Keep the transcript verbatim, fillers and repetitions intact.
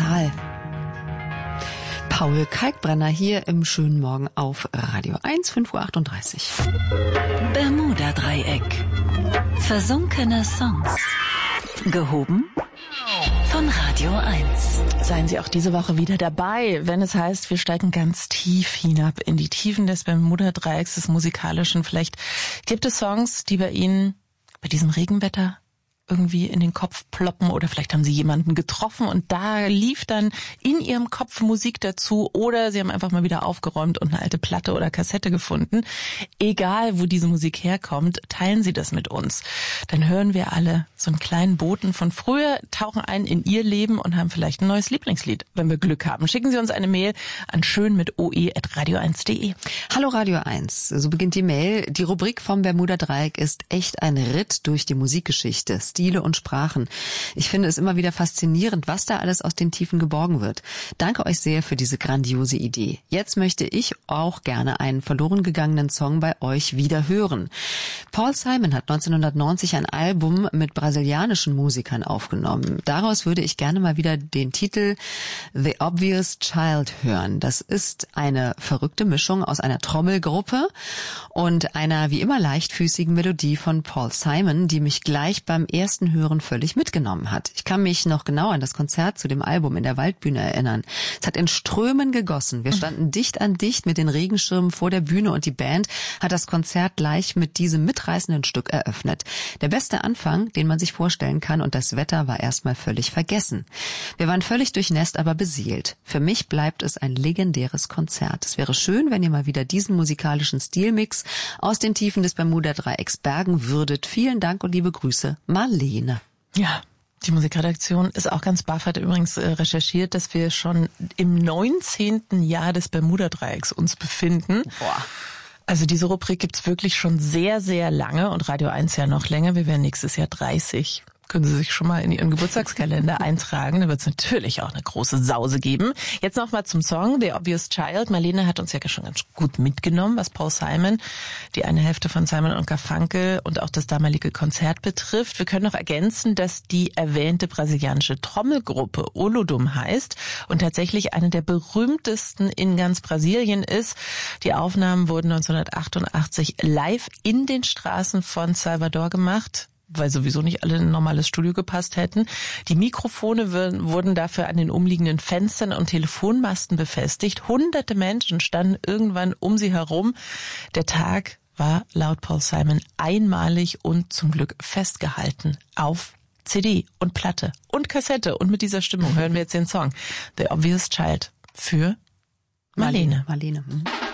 Tal. Paul Kalkbrenner hier im schönen Morgen auf Radio eins, fünf Uhr achtunddreißig. Bermuda-Dreieck. Versunkene Songs. Gehoben von Radio eins. Seien Sie auch diese Woche wieder dabei, wenn es heißt, wir steigen ganz tief hinab in die Tiefen des Bermuda-Dreiecks, des Musikalischen. Vielleicht gibt es Songs, die bei Ihnen bei diesem Regenwetter irgendwie in den Kopf ploppen, oder vielleicht haben Sie jemanden getroffen und da lief dann in Ihrem Kopf Musik dazu, oder Sie haben einfach mal wieder aufgeräumt und eine alte Platte oder Kassette gefunden. Egal, wo diese Musik herkommt, teilen Sie das mit uns. Dann hören wir alle so einen kleinen Boten von früher, tauchen ein in Ihr Leben und haben vielleicht ein neues Lieblingslied, wenn wir Glück haben. Schicken Sie uns eine Mail an schön mit oe at radio eins punkt de. Hallo Radio eins, so beginnt die Mail. Die Rubrik vom Bermuda-Dreieck ist echt ein Ritt durch die Musikgeschichte. Stile und Sprachen. Ich finde es immer wieder faszinierend, was da alles aus den Tiefen geborgen wird. Danke euch sehr für diese grandiose Idee. Jetzt möchte ich auch gerne einen verloren gegangenen Song bei euch wieder hören. Paul Simon hat neunzehnhundertneunzig ein Album mit brasilianischen Musikern aufgenommen. Daraus würde ich gerne mal wieder den Titel The Obvious Child hören. Das ist eine verrückte Mischung aus einer Trommelgruppe und einer wie immer leichtfüßigen Melodie von Paul Simon, die mich gleich beim ersten Hören völlig mitgenommen hat. Ich kann mich noch genau an das Konzert zu dem Album in der Waldbühne erinnern. Es hat in Strömen gegossen. Wir standen dicht an dicht mit den Regenschirmen vor der Bühne und die Band hat das Konzert gleich mit diesem mitreißenden Stück eröffnet. Der beste Anfang, den man sich vorstellen kann, und das Wetter war erstmal völlig vergessen. Wir waren völlig durchnässt, aber beseelt. Für mich bleibt es ein legendäres Konzert. Es wäre schön, wenn ihr mal wieder diesen musikalischen Stilmix aus den Tiefen des Bermuda-Dreiecks bergen würdet. Vielen Dank und liebe Grüße, Marlene. Ja, die Musikredaktion ist auch ganz baff, hat übrigens äh, recherchiert, dass wir schon im neunzehnten Jahr des Bermuda-Dreiecks uns befinden. Boah. Also diese Rubrik gibt's wirklich schon sehr, sehr lange und Radio eins ja noch länger. Wir werden nächstes Jahr dreißig. Können Sie sich schon mal in Ihren Geburtstagskalender eintragen. Da wird es natürlich auch eine große Sause geben. Jetzt nochmal zum Song The Obvious Child. Marlene hat uns ja schon ganz gut mitgenommen, was Paul Simon, die eine Hälfte von Simon und Garfunkel und auch das damalige Konzert betrifft. Wir können noch ergänzen, dass die erwähnte brasilianische Trommelgruppe Olodum heißt und tatsächlich eine der berühmtesten in ganz Brasilien ist. Die Aufnahmen wurden neunzehnhundertachtundachtzig live in den Straßen von Salvador gemacht, weil sowieso nicht alle in ein normales Studio gepasst hätten. Die Mikrofone wurden dafür an den umliegenden Fenstern und Telefonmasten befestigt. Hunderte Menschen standen irgendwann um sie herum. Der Tag war laut Paul Simon einmalig und zum Glück festgehalten auf C D und Platte und Kassette. Und mit dieser Stimmung hören wir jetzt den Song The Obvious Child für Marlene. Marlene. Marlene.